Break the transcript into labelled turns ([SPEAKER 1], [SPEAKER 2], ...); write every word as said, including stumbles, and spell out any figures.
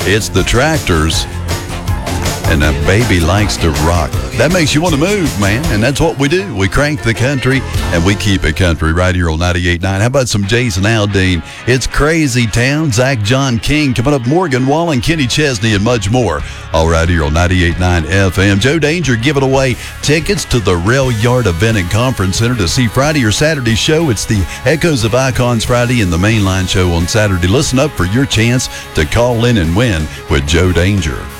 [SPEAKER 1] It's the Tractors. And that baby likes to rock. That makes you want to move, man. And that's what we do. We crank the country, and we keep it country right here on ninety-eight point nine. How about some Jason Aldean? It's Crazy Town. Zach John King. Coming up, Morgan Wallen, Kenny Chesney, and much more. All right here on ninety-eight point nine F M. Joe Danger giving away tickets to the Rail Yard Event and Conference Center to see Friday or Saturday show. It's the Echoes of Icons Friday and the Mainline show on Saturday. Listen up for your chance to call in and win with Joe Danger.